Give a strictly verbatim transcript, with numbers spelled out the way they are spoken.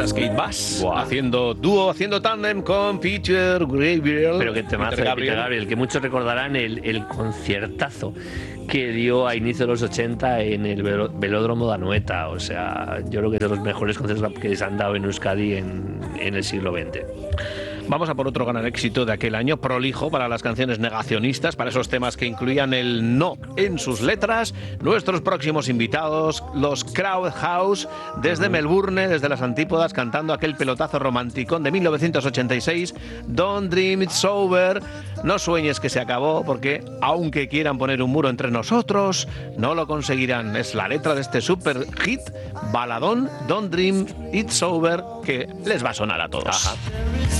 las Kate Bass, Buah. haciendo dúo, haciendo tándem con Peter Gabriel. Pero que te Peter de Peter Gabriel, que muchos recordarán el, el conciertazo que dio a inicio de los ochenta en el velo- velódromo de Anoeta. O sea, yo creo que es de los mejores conciertos que se han dado en Euskadi en, en el siglo veinte. Vamos a por otro gran éxito de aquel año, prolijo para las canciones negacionistas, para esos temas que incluían el no en sus letras. Nuestros próximos invitados, los Crowd House, desde Melbourne, desde las antípodas, cantando aquel pelotazo romanticón de mil novecientos ochenta y seis, Don't Dream It's Over. No sueñes que se acabó, porque aunque quieran poner un muro entre nosotros, no lo conseguirán. Es la letra de este super hit, baladón, Don't Dream It's Over, que les va a sonar a todos. Ajá.